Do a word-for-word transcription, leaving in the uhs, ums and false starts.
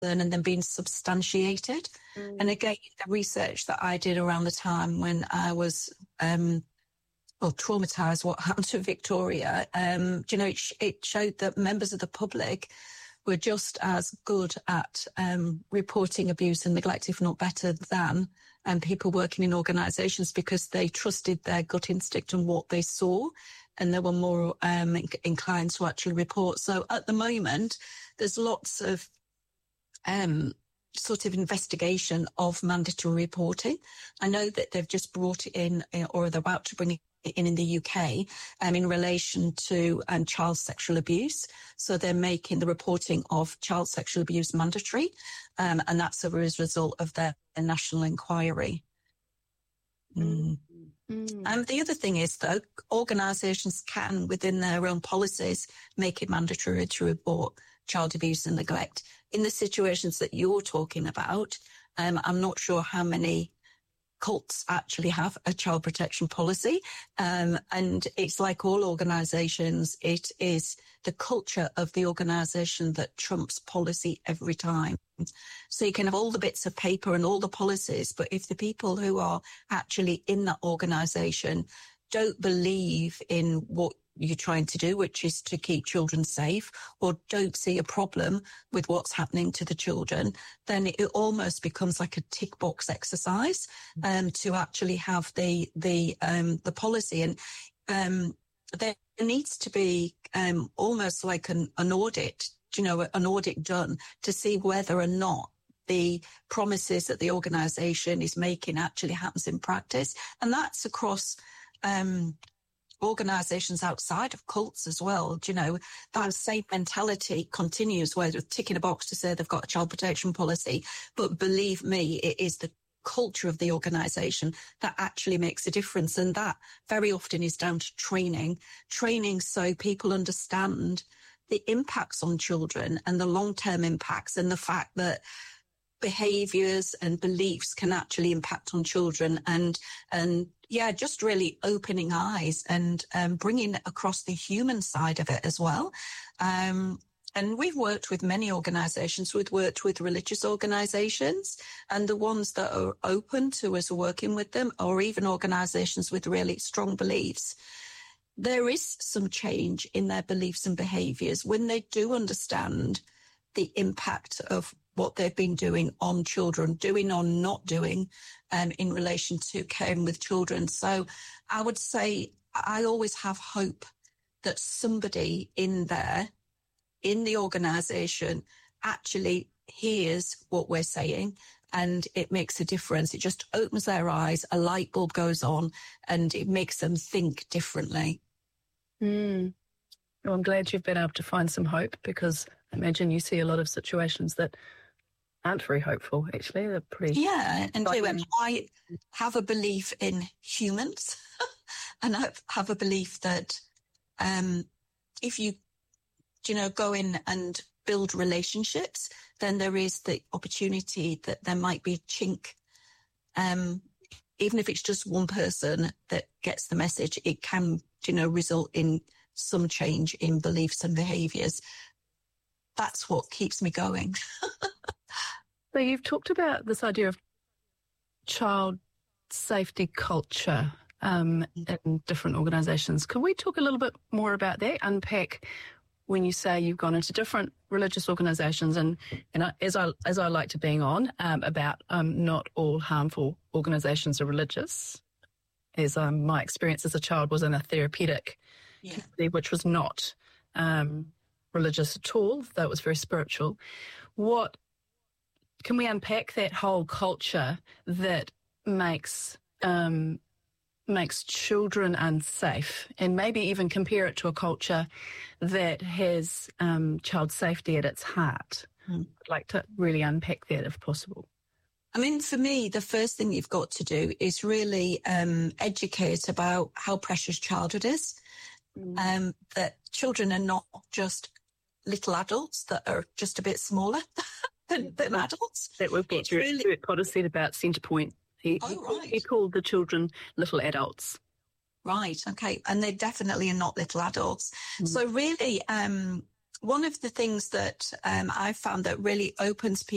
and then being substantiated. Mm. And again, the research that I did around the time when I was um, well, traumatised, what happened to Victoria, um, you know, it, sh- it showed that members of the public were just as good at um, reporting abuse and neglect, if not better than um, people working in organisations, because they trusted their gut instinct and what they saw, and they were more um, inclined to actually report. So at the moment, there's lots of um, sort of investigation of mandatory reporting. I know that they've just brought it in, or they're about to bring it in in the U K, um, in relation to um, child sexual abuse. So they're making the reporting of child sexual abuse mandatory, um, and that's as a result of their, their national inquiry. Mm. Mm. And the other thing is, though, organisations can, within their own policies, make it mandatory to report child abuse and neglect. In the situations that you're talking about, um, I'm not sure how many cults actually have a child protection policy. Um, and it's like all organisations, it is the culture of the organisation that trumps policy every time. So you can have all the bits of paper and all the policies, but if the people who are actually in that organisation don't believe in what you're trying to do, which is to keep children safe, or don't see a problem with what's happening to the children, then it almost becomes like a tick box exercise um, to actually have the the um, the policy. And um, there needs to be um, almost like an, an audit, you know, an audit done to see whether or not the promises that the organisation is making actually happens in practice. And that's across um organisations outside of cults as well. Do you know, that same mentality continues where they're ticking a box to say they've got a child protection policy. But believe me, it is the culture of the organisation that actually makes a difference. And that very often is down to training, training so people understand the impacts on children and the long-term impacts, and the fact that behaviours and beliefs can actually impact on children, and and yeah, just really opening eyes and um, bringing across the human side of it as well. Um, and we've worked with many organisations. We've worked with religious organisations, and the ones that are open to us working with them, or even organisations with really strong beliefs. There is some change in their beliefs and behaviours when they do understand the impact of what they've been doing on children, doing or not doing um, in relation to caring with children. So I would say I always have hope that somebody in there, in the organisation, actually hears what we're saying, and it makes a difference. It just opens their eyes, a light bulb goes on, and it makes them think differently. Mm. Well, I'm glad you've been able to find some hope, because I imagine you see a lot of situations that aren't very hopeful, actually. They're pretty... Yeah, and do, and I have a belief in humans, and I have a belief that um, if you, you know, go in and build relationships, then there is the opportunity that there might be a chink. Um, even if it's just one person that gets the message, it can, you know, result in some change in beliefs and behaviours. That's what keeps me going. So you've talked about this idea of child safety culture um, in different organisations. Can we talk a little bit more about that? Unpack when you say you've gone into different religious organisations, and, and I, as I as I like to bang on um, about um, not all harmful organisations are religious. As um, my experience as a child was in a therapeutic yeah. community, which was not um, religious at all, though it was very spiritual. What can we unpack that whole culture that makes um, makes children unsafe, and maybe even compare it to a culture that has um, child safety at its heart? Hmm. I'd like to really unpack that if possible. I mean, for me, the first thing you've got to do is really um, educate about how precious childhood is, mm. um, that children are not just little adults that are just a bit smaller than, than adults. That we've got Stuart really... Potter said about Centrepoint. He, oh, he, right. he called the children little adults. Right, okay. And they definitely are not little adults. Mm. So really, um, one of the things that um, I found that really opens people